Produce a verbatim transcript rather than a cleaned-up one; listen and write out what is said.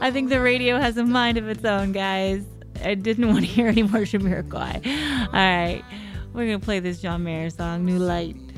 I think the radio has a mind of its own, guys. I didn't want to hear any more Jamiroquai. All right. We're going to play this John Mayer song, New Light.